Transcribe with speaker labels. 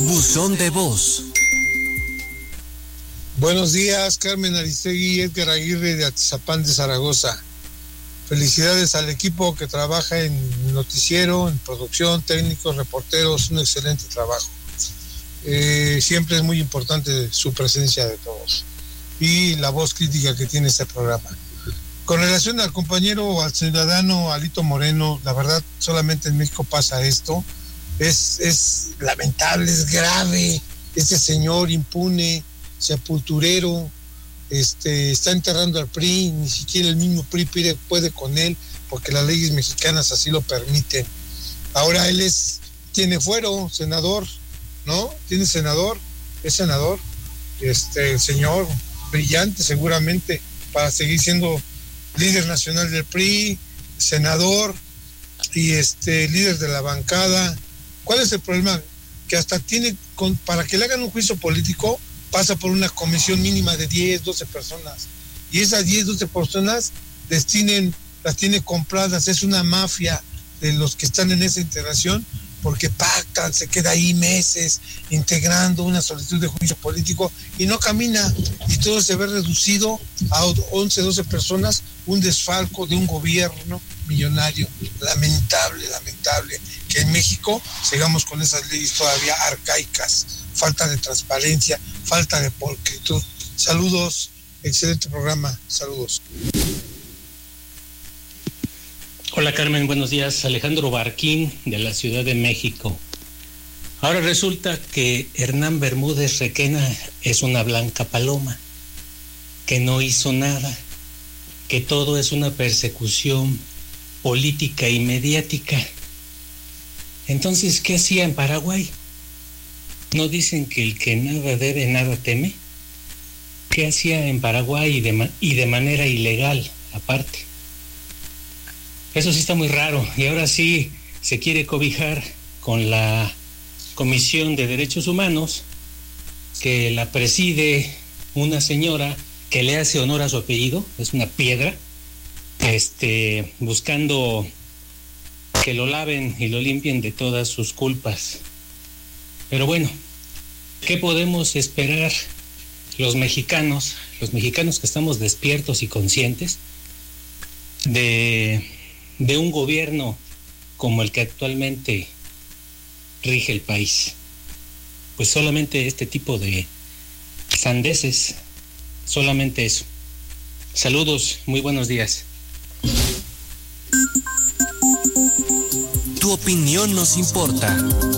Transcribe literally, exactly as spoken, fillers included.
Speaker 1: Buzón de voz.
Speaker 2: Buenos días, Carmen Aristegui y Edgar Aguirre de Atizapán de Zaragoza. Felicidades al equipo que trabaja en noticiero, en producción, técnicos, reporteros, un excelente trabajo. Eh, siempre es muy importante su presencia de todos y la voz crítica que tiene este programa. Con relación al compañero, al ciudadano Alito Moreno, la verdad solamente en México pasa esto. Es, es lamentable, es grave. Este señor impune, sepulturero, este, está enterrando al P R I, ni siquiera el mismo P R I puede, puede con él, porque las leyes mexicanas así lo permiten. Ahora él es, tiene fuero, senador, ¿no? Tiene senador, es senador, este, el señor, brillante seguramente, para seguir siendo líder nacional del P R I, senador y este líder de la bancada. ¿Cuál es el problema? Que hasta tiene, con, para que le hagan un juicio político, pasa por una comisión mínima de diez, doce personas. Y esas diez, doce personas destinen, las tiene compradas. Es una mafia de los que están en esa integración, porque pactan, se queda ahí meses integrando una solicitud de juicio político y no camina. Y todo se ve reducido a once, doce personas, un desfalco de un gobierno millonario. Lamentable, lamentable que en México sigamos con esas leyes todavía arcaicas. Falta de transparencia, falta de pulcritud. Saludos, excelente programa, saludos.
Speaker 3: Hola Carmen, buenos días. Alejandro Barquín de la Ciudad de México. Ahora resulta que Hernán Bermúdez Requena es una blanca paloma, que no hizo nada, que todo es una persecución política y mediática. Entonces, ¿qué hacía en Paraguay? ¿No dicen que el que nada debe, nada teme? ¿Qué hacía en Paraguay y de, ma- y de manera ilegal, aparte? Eso sí está muy raro. Y ahora sí se quiere cobijar con la Comisión de Derechos Humanos, que la preside una señora que le hace honor a su apellido, es una piedra, este, buscando que lo laven y lo limpien de todas sus culpas. Pero bueno, ¿qué podemos esperar los mexicanos, los mexicanos que estamos despiertos y conscientes de, de un gobierno como el que actualmente rige el país? Pues solamente este tipo de sandeces, solamente eso. Saludos, muy buenos días.
Speaker 1: Tu opinión nos importa.